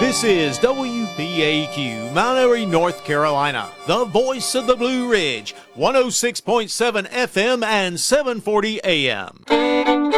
This is WBAQ, Mount Airy, North Carolina, the voice of the Blue Ridge, 106.7 FM and 740 AM.